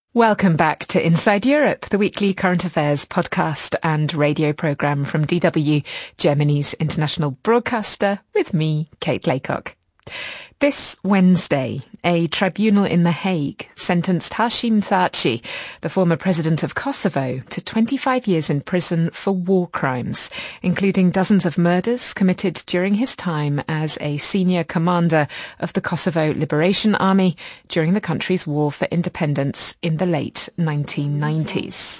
Welcome back to Inside Europe, the weekly current affairs podcast and radio programme from DW, Germany's international broadcaster, with me, Kate Laycock. This Wednesday, a tribunal in The Hague sentenced Hashim Thaçi, the former president of Kosovo, to 25 years in prison for war crimes, including dozens of murders committed during his time as a senior commander of the Kosovo Liberation Army during the country's war for independence in the late 1990s.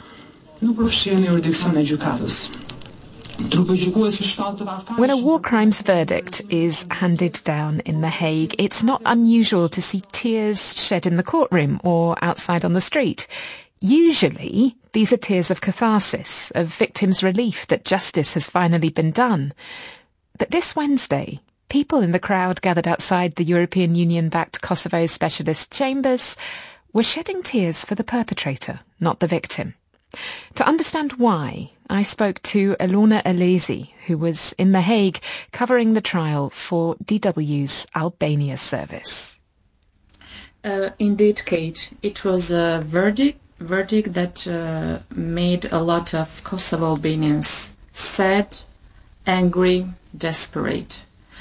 When a war crimes verdict is handed down in The Hague, it's not unusual to see tears shed in the courtroom or outside on the street. Usually, these are tears of catharsis, of victims' relief that justice has finally been done. But this Wednesday, people in the crowd gathered outside the European Union-backed Kosovo Specialist Chambers were shedding tears for the perpetrator, not the victim. To understand why, I spoke to Ilona Alesi, who was in The Hague covering the trial for DW's Albania service. Indeed, Kate, it was a verdict that made a lot of Kosovo Albanians sad, angry, desperate.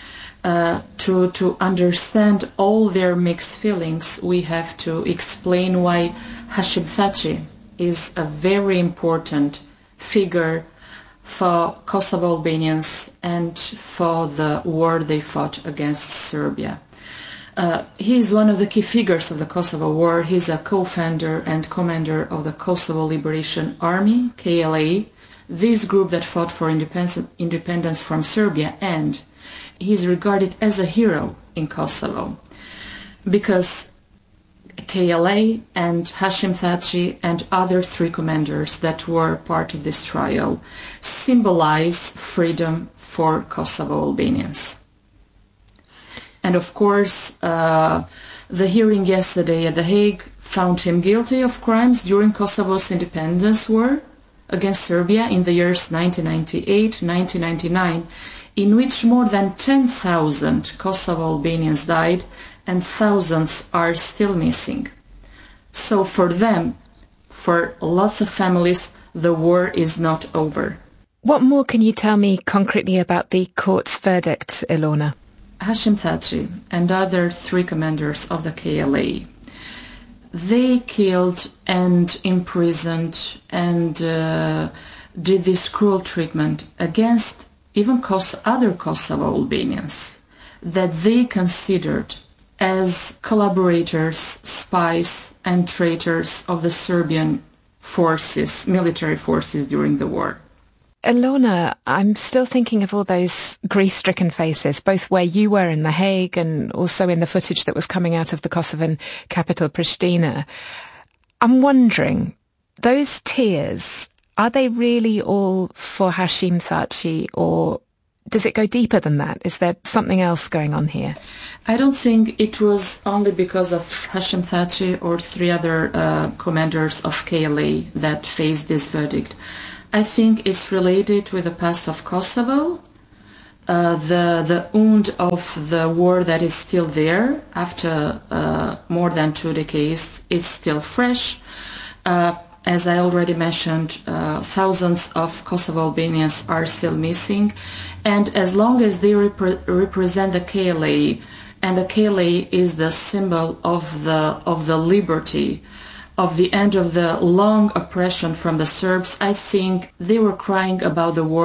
To understand all their mixed feelings, we have to explain why Hashim Thaçi is a very important figure for Kosovo Albanians and for the war they fought against Serbia. He is one of the key figures of the Kosovo War. He's a co-founder and commander of the Kosovo Liberation Army, KLA, this group that fought for independence from Serbia, and he's regarded as a hero in Kosovo because KLA and Hashim Thaçi and other three commanders that were part of this trial symbolize freedom for Kosovo Albanians. And of course, the hearing yesterday at The Hague found him guilty of crimes during Kosovo's independence war against Serbia in the years 1998-1999, in which more than 10,000 Kosovo Albanians died and thousands are still missing. So for them, for lots of families, the war is not over. What more can you tell me concretely about the court's verdict, Ilona? Hashim Thaçi and other three commanders of the KLA, they killed and imprisoned and did this cruel treatment against even other Kosovo Albanians that they considered as collaborators, spies, and traitors of the Serbian forces, military forces during the war. Ilona, I'm still thinking of all those grief-stricken faces, both where you were in The Hague and also in the footage that was coming out of the Kosovan capital, Pristina. I'm wondering, those tears, are they really all for Hashim Thaçi, or does it go deeper than that? Is there something else going on here? I don't think it was only because of Hashim Thaçi or three other commanders of KLA that faced this verdict. I think it's related with the past of Kosovo, the wound of the war that is still there after more than 2 decades. It's still fresh. As I already mentioned, thousands of Kosovo Albanians are still missing, and as long as they represent the KLA, and the KLA is the symbol of the liberty, of the end of the long oppression from the Serbs, I think they were crying about the war